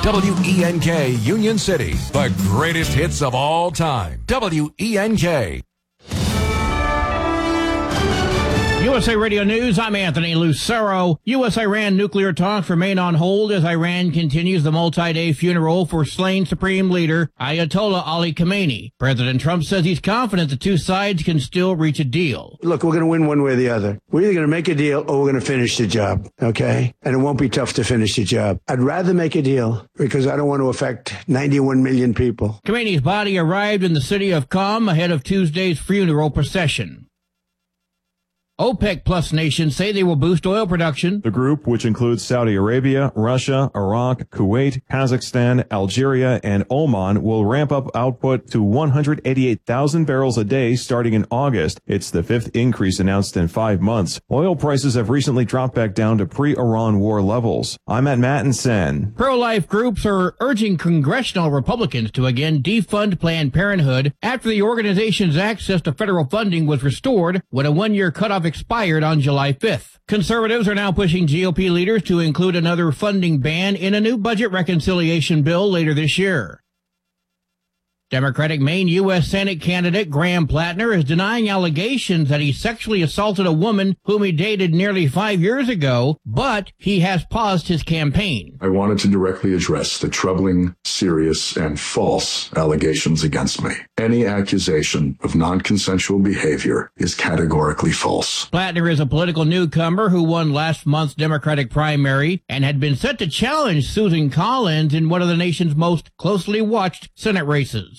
WENK Union City, the greatest hits of all time. WENK. USA Radio News, I'm Anthony Lucero. U.S.-Iran nuclear talks remain on hold as Iran continues the multi-day funeral for slain Supreme Leader Ayatollah Ali Khamenei. President Trump says he's confident the two sides can still reach a deal. Look, we're going to win one way or the other. We're either going to make a deal or we're going to finish the job, okay? And it won't be tough to finish the job. I'd rather make a deal because I don't want to affect 91 million people. Khamenei's body arrived in the city of Qom ahead of Tuesday's funeral procession. OPEC Plus nations say they will boost oil production. The group, which includes Saudi Arabia, Russia, Iraq, Kuwait, Kazakhstan, Algeria, and Oman, will ramp up output to 188,000 barrels a day starting in August. It's the fifth increase announced in 5 months. Oil prices have recently dropped back down to pre-Iran war levels. I'm at Mattinson. Pro-life groups are urging congressional Republicans to again defund Planned Parenthood after the organization's access to federal funding was restored when a one-year cutoff expired on July 5th. Conservatives are now pushing GOP leaders to include another funding ban in a new budget reconciliation bill later this year. Democratic Maine U.S. Senate candidate Graham Plattner is denying allegations that he sexually assaulted a woman whom he dated nearly 5 years ago, but he has paused his campaign. I wanted to directly address the troubling, serious, and false allegations against me. Any accusation of non-consensual behavior is categorically false. Plattner is a political newcomer who won last month's Democratic primary and had been set to challenge Susan Collins in one of the nation's most closely watched Senate races.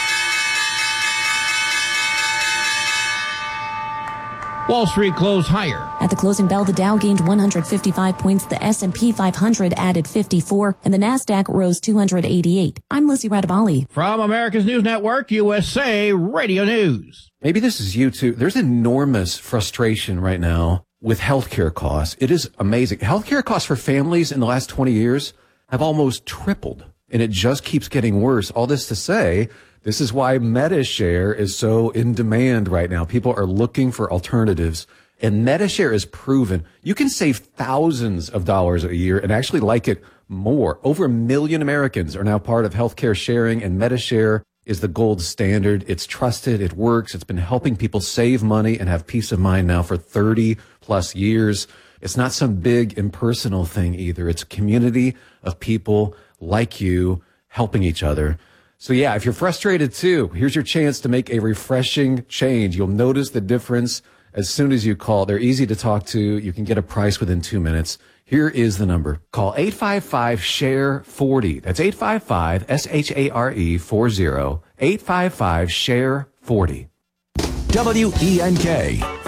Wall Street closed higher. At the closing bell, the Dow gained 155 points, the S&P 500 added 54, and the Nasdaq rose 288. I'm Lizzie Radabali. From America's News Network, USA Radio News. Maybe this is you too. There's enormous frustration right now with healthcare costs. It is amazing. Healthcare costs for families in the last 20 years have almost tripled, and it just keeps getting worse. All this to say, this is why MediShare is so in demand right now. People are looking for alternatives, and MediShare is proven. You can save thousands of dollars a year and actually like it more. Over 1 million Americans are now part of healthcare sharing, and MediShare is the gold standard. It's trusted. It works. It's been helping people save money and have peace of mind now for 30 plus years. It's not some big impersonal thing either. It's a community of people like you helping each other. So yeah, if you're frustrated too, here's your chance to make a refreshing change. You'll notice the difference as soon as you call. They're easy to talk to. You can get a price within 2 minutes. Here is the number. Call 855-SHARE-40. That's 855-SHARE-40. 855-SHARE-40. WENK.